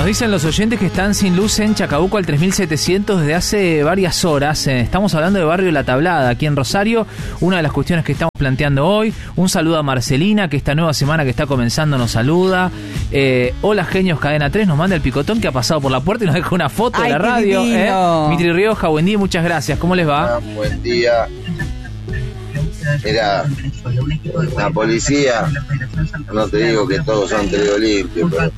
Nos dicen los oyentes que están sin luz en Chacabuco al 3700 desde hace varias horas. Estamos hablando de Barrio La Tablada, aquí en Rosario, una de las cuestiones que estamos planteando hoy. Un saludo a Marcelina, que esta nueva semana que está comenzando nos saluda. Hola, genios, Cadena 3, nos manda el picotón que ha pasado por la puerta y nos deja una foto de la radio. Mitri Rioja, buen día, muchas gracias. ¿Cómo les va? Buen día. Mira, la policía, no te digo que todos son trigo limpio, pero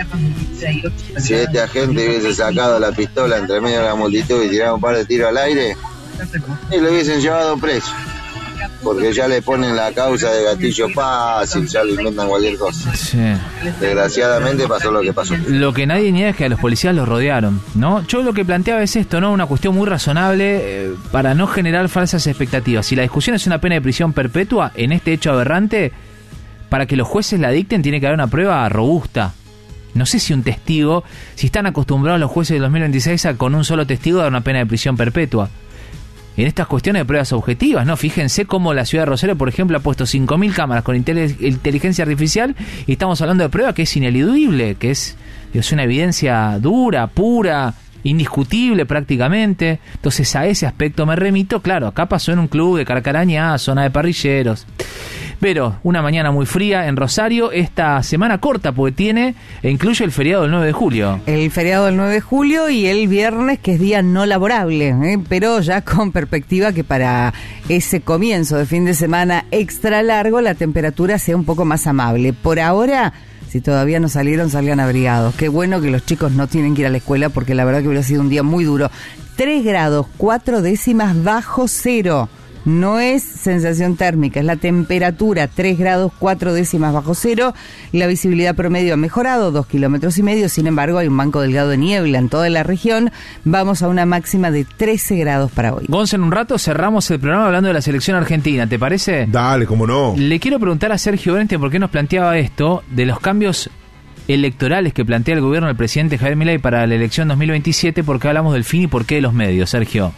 si este agente hubiese sacado la pistola entre medio de la multitud y tirado un par de tiros al aire, y lo hubiesen llevado preso, porque ya le ponen la causa de gatillo fácil, ya le inventan cualquier cosa. Sí. Desgraciadamente pasó lo que pasó. Lo que nadie niega es que a los policías los rodearon, ¿no? Yo lo que planteaba es esto, ¿no? Una cuestión muy razonable para no generar falsas expectativas. Si la discusión es una pena de prisión perpetua, en este hecho aberrante, para que los jueces la dicten tiene que haber una prueba robusta. No sé si un testigo, si están acostumbrados los jueces del 2026 a con un solo testigo dar una pena de prisión perpetua. En estas cuestiones de pruebas objetivas, ¿no? Fíjense cómo la ciudad de Rosario, por ejemplo, ha puesto 5.000 cámaras con inteligencia artificial y estamos hablando de prueba que es ineludible, que es una evidencia dura, pura, indiscutible prácticamente. Entonces a ese aspecto me remito. Claro, acá pasó en un club de Carcarañá, zona de parrilleros. Pero una mañana muy fría en Rosario, esta semana corta porque tiene e incluye el feriado del 9 de julio. El feriado del 9 de julio y el viernes, que es día no laborable, pero ya con perspectiva que para ese comienzo de fin de semana extra largo la temperatura sea un poco más amable. Por ahora, si todavía no salieron, salgan abrigados. Qué bueno que los chicos no tienen que ir a la escuela porque la verdad que hubiera sido un día muy duro. 3 grados, 4 décimas bajo cero. No es sensación térmica, es la temperatura, 3 grados 4 décimas bajo cero. La visibilidad promedio ha mejorado, 2,5 kilómetros. Sin embargo, hay un banco delgado de niebla en toda la región. Vamos a una máxima de 13 grados para hoy. Gonza, en un rato cerramos el programa hablando de la selección argentina, ¿te parece? Dale, cómo no. Le quiero preguntar a Sergio Brente por qué nos planteaba esto de los cambios electorales que plantea el gobierno del presidente Javier Milei para la elección 2027, por qué hablamos del fin y por qué de los medios, Sergio.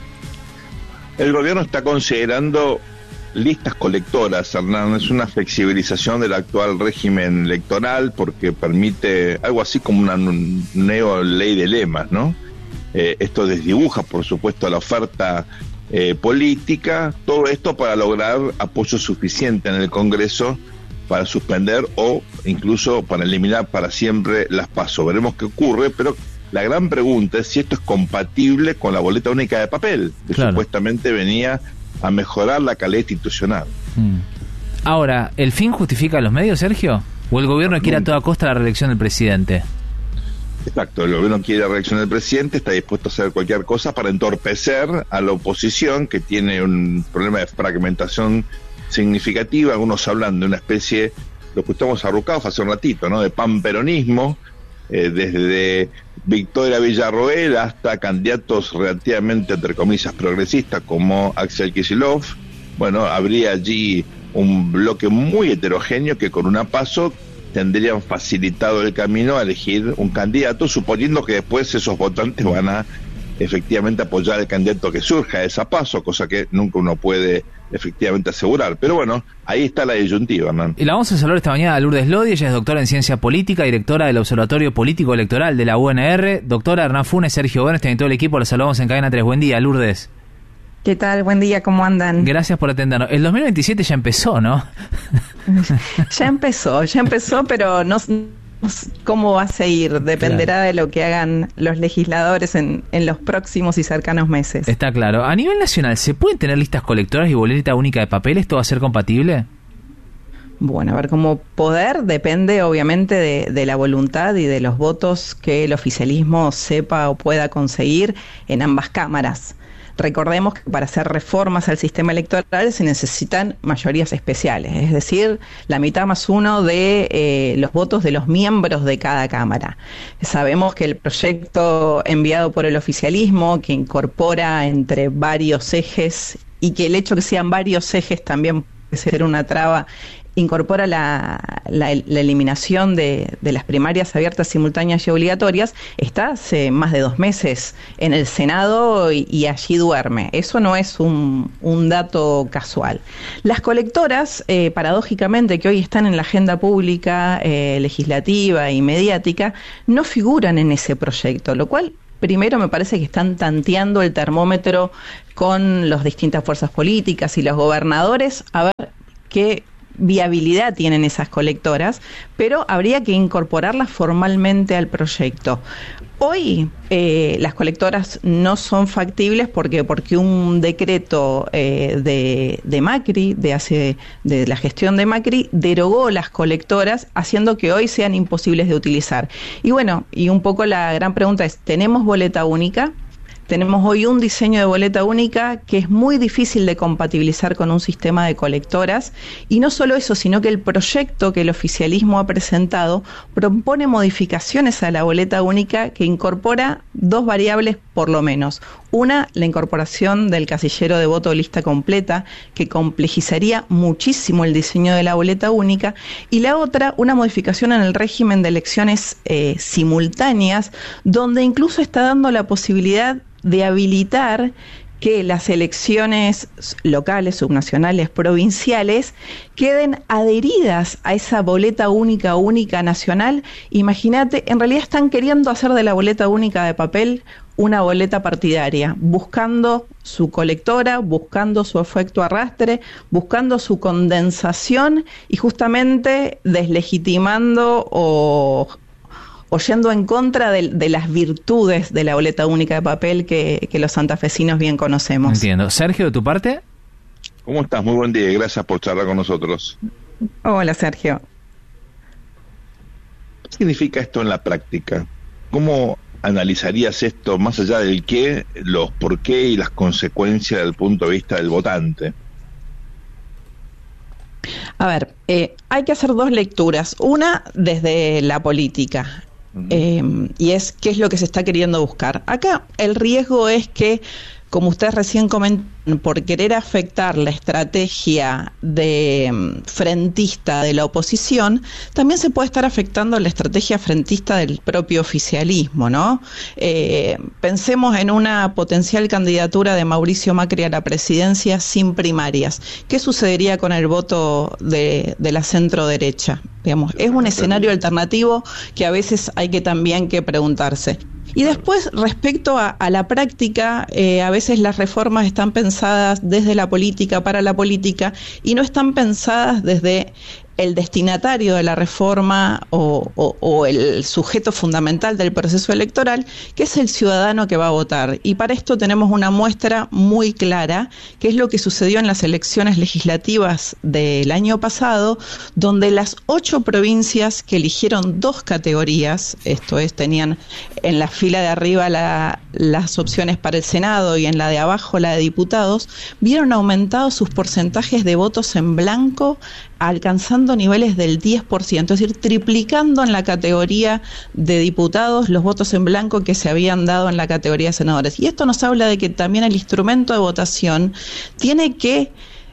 El gobierno está considerando listas colectoras, Hernán. Es una flexibilización del actual régimen electoral porque permite algo así como una neo-ley de lemas, ¿no? Esto desdibuja, por supuesto, la oferta política, todo esto para lograr apoyo suficiente en el Congreso para suspender o incluso para eliminar para siempre las PASO. Veremos qué ocurre, pero la gran pregunta es si esto es compatible con la boleta única de papel, que supuestamente venía a mejorar la calidad institucional. Ahora, ¿el fin justifica los medios, Sergio? ¿O el gobierno quiere a toda costa la reelección del presidente? Exacto, el gobierno quiere la reelección del presidente, está dispuesto a hacer cualquier cosa para entorpecer a la oposición, que tiene un problema de fragmentación significativa. Algunos hablan de una especie, lo que estamos arrucados hace un ratito, ¿no? De panperonismo, desde Victoria Villarroel hasta candidatos relativamente, entre comillas, progresistas como Axel Kicillof. Bueno, habría allí un bloque muy heterogéneo que con una PASO tendrían facilitado el camino a elegir un candidato, suponiendo que después esos votantes van a efectivamente apoyar al candidato que surja de esa PASO, cosa que nunca uno puede efectivamente asegurar. Pero bueno, ahí está la disyuntiva, man. Y la vamos a saludar esta mañana a Lourdes Lodi. Ella es doctora en Ciencia Política, directora del Observatorio Político Electoral de la UNR. Doctora Hernán Funes, Sergio Bernstein y todo el equipo, los saludamos en Cadena 3. Buen día, Lourdes. ¿Qué tal? Buen día, ¿cómo andan? Gracias por atendernos. El 2027 ya empezó, ¿no? Ya empezó, pero no cómo va a seguir. Dependerá de lo que hagan los legisladores en los próximos y cercanos meses. Está claro. A nivel nacional, ¿se pueden tener listas colectoras y boleta única de papel? ¿Esto va a ser compatible? Bueno, a ver, como poder depende obviamente de la voluntad y de los votos que el oficialismo sepa o pueda conseguir en ambas cámaras. Recordemos que para hacer reformas al sistema electoral se necesitan mayorías especiales, es decir, la mitad más uno de los votos de los miembros de cada cámara. Sabemos que el proyecto enviado por el oficialismo, que incorpora entre varios ejes, y que el hecho que sean varios ejes también puede ser una traba incorpora la eliminación de las primarias abiertas, simultáneas y obligatorias, está hace más de 2 meses en el Senado y allí duerme. Eso no es un dato casual. Las colectoras, paradójicamente, que hoy están en la agenda pública, legislativa y mediática, no figuran en ese proyecto, lo cual primero me parece que están tanteando el termómetro con las distintas fuerzas políticas y los gobernadores a ver qué viabilidad tienen esas colectoras, pero habría que incorporarlas formalmente al proyecto. Hoy las colectoras no son factibles porque un decreto de Macri, de la gestión de Macri, derogó las colectoras, haciendo que hoy sean imposibles de utilizar. Y bueno, y un poco la gran pregunta es, ¿tenemos boleta única? Tenemos hoy un diseño de boleta única que es muy difícil de compatibilizar con un sistema de colectoras, y no solo eso, sino que el proyecto que el oficialismo ha presentado propone modificaciones a la boleta única que incorpora 2 variables por lo menos. Una, la incorporación del casillero de voto lista completa, que complejizaría muchísimo el diseño de la boleta única, y la otra, una modificación en el régimen de elecciones simultáneas, donde incluso está dando la posibilidad de habilitar que las elecciones locales, subnacionales, provinciales queden adheridas a esa boleta única nacional. Imagínate, en realidad están queriendo hacer de la boleta única de papel una boleta partidaria, buscando su colectora, buscando su efecto arrastre, buscando su condensación y justamente deslegitimando o yendo en contra de las virtudes de la boleta única de papel que los santafesinos bien conocemos. Entiendo. Sergio, ¿de tu parte? ¿Cómo estás? Muy buen día y gracias por charlar con nosotros. Hola, Sergio. ¿Qué significa esto en la práctica? ¿Cómo analizarías esto más allá del qué, los por qué y las consecuencias desde el punto de vista del votante? A ver, hay que hacer 2 lecturas. Una desde la política. Y es qué es lo que se está queriendo buscar. Acá el riesgo es que, como ustedes recién comentaron, por querer afectar la estrategia frentista de la oposición, también se puede estar afectando la estrategia frentista del propio oficialismo, ¿no? Pensemos en una potencial candidatura de Mauricio Macri a la presidencia sin primarias. ¿Qué sucedería con el voto de la centro-derecha? Digamos, es un escenario alternativo que a veces hay que también que preguntarse. Y después, respecto a la práctica, a veces las reformas están pensadas desde la política, para la política, y no están pensadas desde el destinatario de la reforma o el sujeto fundamental del proceso electoral, que es el ciudadano que va a votar. Y para esto tenemos una muestra muy clara, que es lo que sucedió en las elecciones legislativas del año pasado, donde las 8 provincias que eligieron 2 categorías, esto es, tenían en la fila de arriba las opciones para el Senado y en la de abajo la de diputados, vieron aumentados sus porcentajes de votos en blanco, alcanzando niveles del 10%, es decir, triplicando en la categoría de diputados los votos en blanco que se habían dado en la categoría de senadores. Y esto nos habla de que también el instrumento de votación tiene que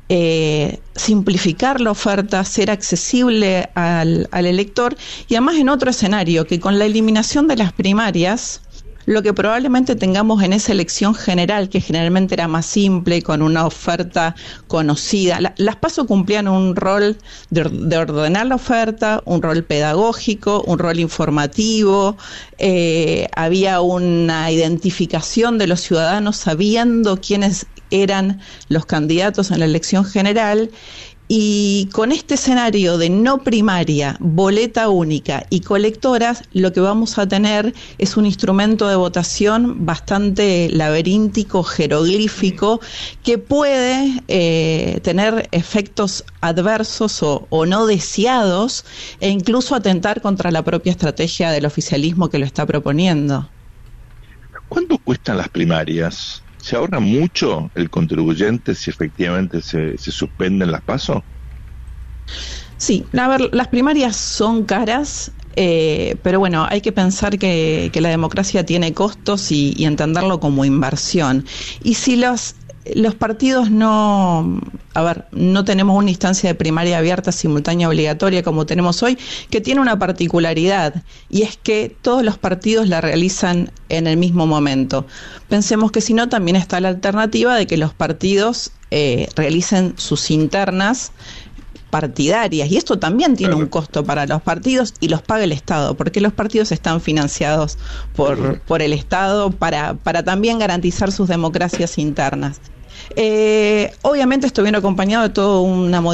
simplificar la oferta, ser accesible al elector, y además en otro escenario, que con la eliminación de las primarias, lo que probablemente tengamos en esa elección general, que generalmente era más simple, con una oferta conocida. Las PASO cumplían un rol de ordenar la oferta, un rol pedagógico, un rol informativo, había una identificación de los ciudadanos sabiendo quiénes eran los candidatos en la elección general. Y con este escenario de no primaria, boleta única y colectoras, lo que vamos a tener es un instrumento de votación bastante laberíntico, jeroglífico, que puede tener efectos adversos o no deseados, e incluso atentar contra la propia estrategia del oficialismo que lo está proponiendo. ¿Cuánto cuestan las primarias? ¿Se ahorra mucho el contribuyente si efectivamente se suspenden las PASO? Sí, a ver, las primarias son caras, pero bueno, hay que pensar que la democracia tiene costos y entenderlo como inversión. Y si los partidos no tenemos una instancia de primaria abierta, simultánea, obligatoria como tenemos hoy, que tiene una particularidad, y es que todos los partidos la realizan en el mismo momento. Pensemos que si no, también está la alternativa de que los partidos realicen sus internas partidarias, y esto también tiene un costo para los partidos y los paga el Estado, porque los partidos están financiados por el Estado para también garantizar sus democracias internas. Obviamente esto viene acompañado de toda una